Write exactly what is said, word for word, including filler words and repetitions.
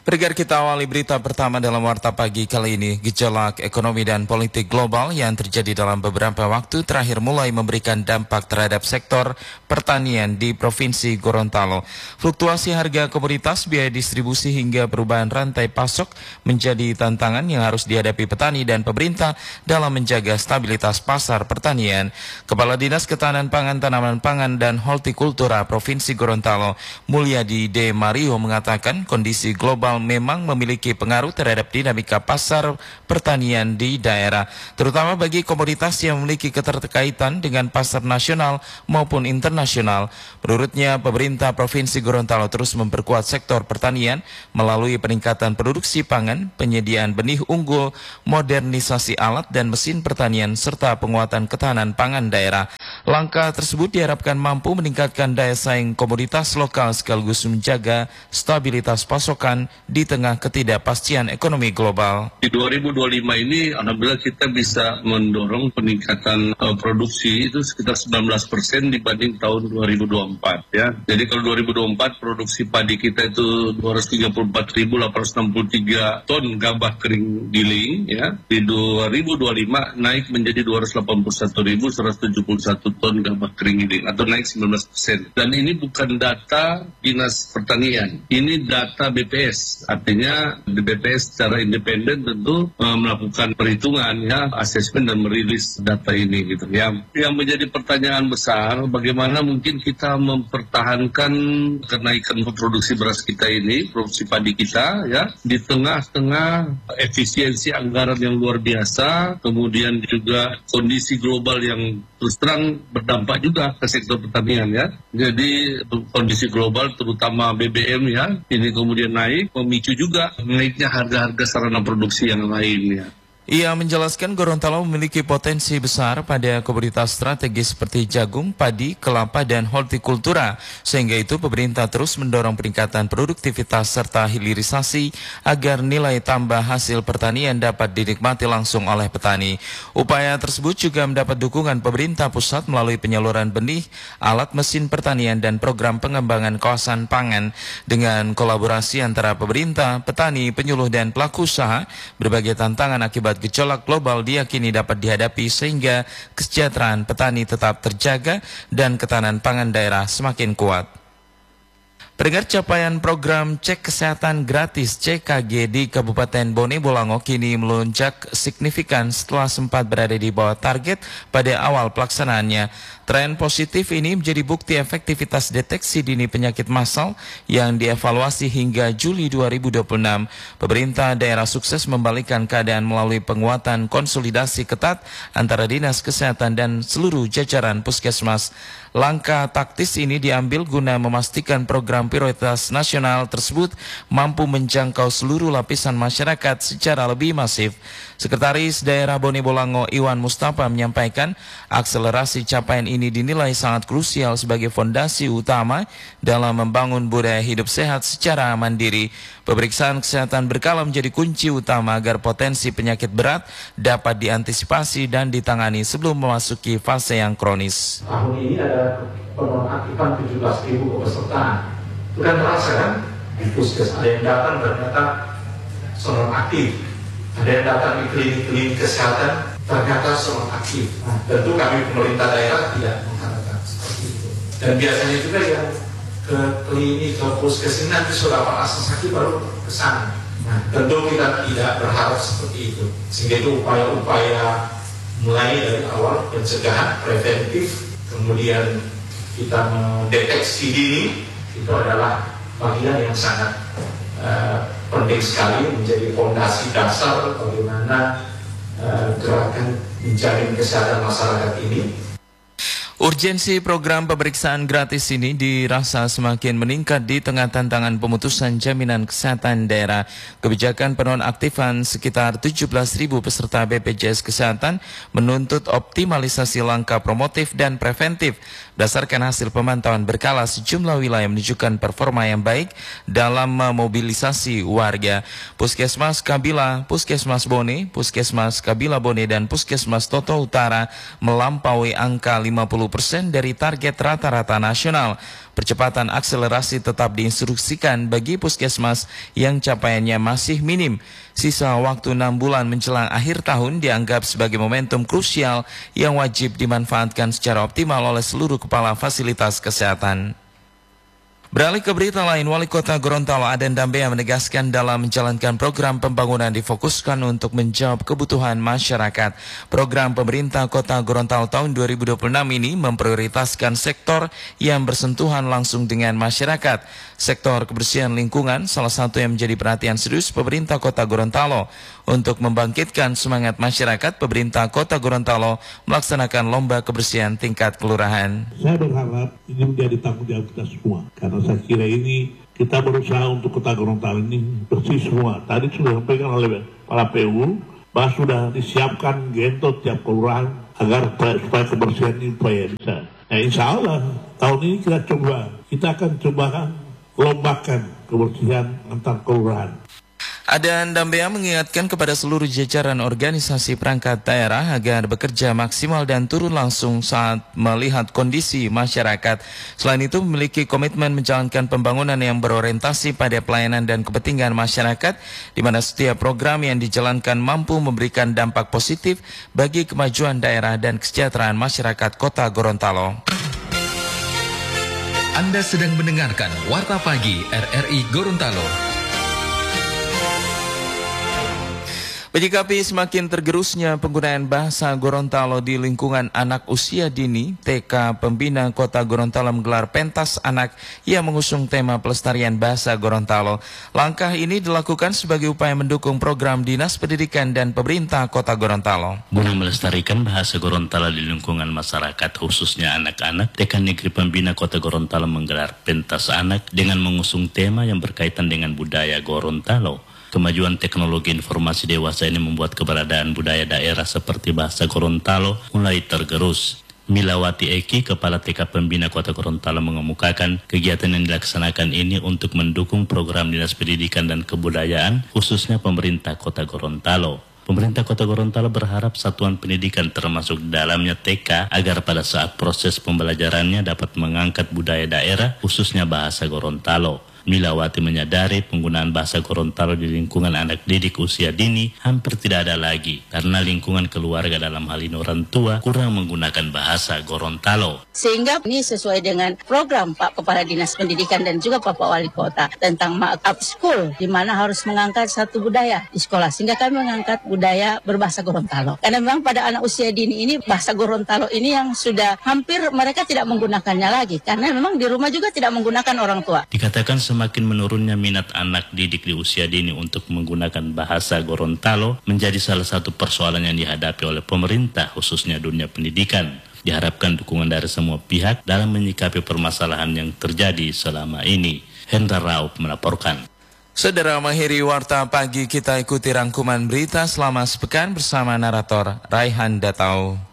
Pendengar, kita awali berita pertama dalam Warta Pagi kali ini. Gejolak ekonomi dan politik global yang terjadi dalam beberapa waktu terakhir mulai memberikan dampak terhadap sektor pertanian di Provinsi Gorontalo. Fluktuasi harga komoditas, biaya distribusi hingga perubahan rantai pasok menjadi tantangan yang harus dihadapi petani dan pemerintah dalam menjaga stabilitas pasar pertanian. Kepala Dinas Ketahanan Pangan, Tanaman Pangan dan Hortikultura Provinsi Gorontalo, Mulyadi D. Mario, mengatakan kondisi global memang memiliki pengaruh terhadap dinamika pasar pertanian di daerah, terutama bagi komoditas yang memiliki keterkaitan dengan pasar nasional maupun internasional. Menurutnya, pemerintah Provinsi Gorontalo terus memperkuat sektor pertanian melalui peningkatan produksi pangan, penyediaan benih unggul, modernisasi alat dan mesin pertanian, serta penguatan ketahanan pangan daerah. Langkah tersebut diharapkan mampu meningkatkan daya saing komoditas lokal sekaligus menjaga stabilitas pasokan di tengah ketidakpastian ekonomi global. Di dua ribu dua puluh lima ini, alhamdulillah kita bisa mendorong peningkatan uh, produksi itu sekitar sembilan belas persen dibanding tahun dua ribu dua puluh empat. Ya. Jadi kalau dua ribu dua puluh empat produksi padi kita itu dua ratus tiga puluh empat ribu delapan ratus enam puluh tiga ton gabah kering giling. Ya. Di dua ribu dua puluh lima naik menjadi dua ratus delapan puluh satu ribu seratus tujuh puluh satu ton gabah kering giling atau naik sembilan belas persen. Dan ini bukan data Dinas Pertanian, ini data B P S. Artinya di B P S secara independen tentu e, melakukan perhitungan, ya, asesmen dan merilis data ini gitu. Yang yang menjadi pertanyaan besar, bagaimana mungkin kita mempertahankan kenaikan produksi beras kita ini, produksi padi kita, ya, di tengah-tengah efisiensi anggaran yang luar biasa, kemudian juga kondisi global yang terus terang berdampak juga ke sektor pertanian, ya. Jadi kondisi global terutama B B M, ya, ini kemudian naik, memicu juga naiknya harga-harga sarana produksi yang lainnya. Ia menjelaskan Gorontalo memiliki potensi besar pada komoditas strategis seperti jagung, padi, kelapa, dan hortikultura. Sehingga itu pemerintah terus mendorong peningkatan produktivitas serta hilirisasi agar nilai tambah hasil pertanian dapat dinikmati langsung oleh petani. Upaya tersebut juga mendapat dukungan pemerintah pusat melalui penyaluran benih, alat mesin pertanian, dan program pengembangan kawasan pangan. Dengan kolaborasi antara pemerintah, petani, penyuluh, dan pelaku usaha, berbagai tantangan akibat gejolak global diyakini dapat dihadapi sehingga kesejahteraan petani tetap terjaga dan ketahanan pangan daerah semakin kuat. Pendengar, capaian program cek kesehatan gratis C K G di Kabupaten Bone Bolango kini melonjak signifikan setelah sempat berada di bawah target pada awal pelaksanaannya. Tren positif ini menjadi bukti efektivitas deteksi dini penyakit massal yang dievaluasi hingga Juli dua ribu dua puluh enam. Pemerintah daerah sukses membalikkan keadaan melalui penguatan konsolidasi ketat antara Dinas Kesehatan dan seluruh jajaran puskesmas. Langkah taktis ini diambil guna memastikan program prioritas nasional tersebut mampu menjangkau seluruh lapisan masyarakat secara lebih masif. Sekretaris Daerah Bone Bolango Iwan Mustafa menyampaikan akselerasi capaian ini dinilai sangat krusial sebagai fondasi utama dalam membangun budaya hidup sehat secara mandiri. Pemeriksaan kesehatan berkala menjadi kunci utama agar potensi penyakit berat dapat diantisipasi dan ditangani sebelum memasuki fase yang kronis. Tahun ini ada penonaktifan tujuh belas ribu peserta. Itu kan terasa kan? Di puskes ada yang datang ternyata sonon aktif. Ada yang datang di klinik-klinik kesehatan ternyata sonon aktif. Nah, tentu kami pemerintah daerah tidak mengharapkan seperti itu. Dan biasanya juga yang ke klinik ke puskes ini nanti sudah merasa sakit baru ke sana. Nah, tentu kita tidak berharap seperti itu. Sehingga itu upaya-upaya mulai dari awal pencegahan preventif, kemudian kita mendeteksi dini, itu adalah bagian yang sangat uh, penting sekali, menjadi fondasi dasar bagaimana uh, gerakan menjamin kesehatan masyarakat ini. Urgensi program pemeriksaan gratis ini dirasa semakin meningkat di tengah tantangan pemutusan jaminan kesehatan daerah. Kebijakan penonaktifan sekitar tujuh belas ribu peserta B P J S Kesehatan menuntut optimalisasi langkah promotif dan preventif. Berdasarkan hasil pemantauan berkala, sejumlah wilayah menunjukkan performa yang baik dalam memobilisasi warga. Puskesmas Kabila, Puskesmas Bone, Puskesmas Kabila Bone, dan Puskesmas Toto Utara melampaui angka lima puluh persen dari target rata-rata nasional. percepatan akselerasi tetap diinstruksikan bagi puskesmas yang capaiannya masih minim. Sisa waktu enam bulan menjelang akhir tahun dianggap sebagai momentum krusial yang wajib dimanfaatkan secara optimal oleh seluruh kepala fasilitas kesehatan. Beralih ke berita lain, Wali Kota Gorontalo Aden Dambea menegaskan dalam menjalankan program pembangunan difokuskan untuk menjawab kebutuhan masyarakat. Program pemerintah Kota Gorontalo tahun dua ribu dua puluh enam ini memprioritaskan sektor yang bersentuhan langsung dengan masyarakat. Sektor kebersihan lingkungan salah satu yang menjadi perhatian serius pemerintah Kota Gorontalo. Untuk membangkitkan semangat masyarakat, pemerintah Kota Gorontalo melaksanakan lomba kebersihan tingkat kelurahan. Saya berharap ini menjadi tanggung jawab kita semua, karena saya kira ini kita berusaha untuk Kota Gorontalo ini bersih semua. Tadi sudah disampaikan oleh para P U bahwa sudah disiapkan gentot tiap kelurahan agar supaya kebersihan ini supaya bisa. Nah, insya Allah tahun ini kita coba, kita akan coba lombakan kebersihan antar kelurahan. Aden Dambea mengingatkan kepada seluruh jajaran organisasi perangkat daerah agar bekerja maksimal dan turun langsung saat melihat kondisi masyarakat. Selain itu memiliki komitmen menjalankan pembangunan yang berorientasi pada pelayanan dan kepentingan masyarakat, di mana setiap program yang dijalankan mampu memberikan dampak positif bagi kemajuan daerah dan kesejahteraan masyarakat Kota Gorontalo. Anda sedang mendengarkan Warta Pagi R R I Gorontalo. Menyikapi semakin tergerusnya penggunaan bahasa Gorontalo di lingkungan anak usia dini, T K Pembina Kota Gorontalo menggelar pentas anak yang mengusung tema pelestarian bahasa Gorontalo. Langkah ini dilakukan sebagai upaya mendukung program Dinas Pendidikan dan pemerintah Kota Gorontalo. Guna melestarikan bahasa Gorontalo di lingkungan masyarakat, khususnya anak-anak, T K Negeri Pembina Kota Gorontalo menggelar pentas anak dengan mengusung tema yang berkaitan dengan budaya Gorontalo. Kemajuan teknologi informasi dewasa ini membuat keberadaan budaya daerah seperti bahasa Gorontalo mulai tergerus. Milawati Eki, Kepala T K Pembina Kota Gorontalo, mengemukakan kegiatan yang dilaksanakan ini untuk mendukung program Dinas Pendidikan dan Kebudayaan, khususnya pemerintah Kota Gorontalo. Pemerintah Kota Gorontalo berharap satuan pendidikan termasuk dalamnya T K agar pada saat proses pembelajarannya dapat mengangkat budaya daerah, khususnya bahasa Gorontalo. Milawati menyadari penggunaan bahasa Gorontalo di lingkungan anak didik usia dini hampir tidak ada lagi karena lingkungan keluarga, dalam hal ini orang tua, kurang menggunakan bahasa Gorontalo. Sehingga ini sesuai dengan program Pak Kepala Dinas Pendidikan dan juga Bapak Wali Kota tentang Up School, di mana harus mengangkat satu budaya di sekolah, sehingga kami mengangkat budaya berbahasa Gorontalo. Karena memang pada anak usia dini ini bahasa Gorontalo ini yang sudah hampir mereka tidak menggunakannya lagi, karena memang di rumah juga tidak menggunakan orang tua. Dikatakan semakin menurunnya minat anak didik di usia dini untuk menggunakan bahasa Gorontalo menjadi salah satu persoalan yang dihadapi oleh pemerintah, khususnya dunia pendidikan. Diharapkan dukungan dari semua pihak dalam menyikapi permasalahan yang terjadi selama ini. Hendra Raup melaporkan. Saudara, mengakhiri Warta Pagi, kita ikuti rangkuman berita selama sepekan bersama narator Raihan Datau.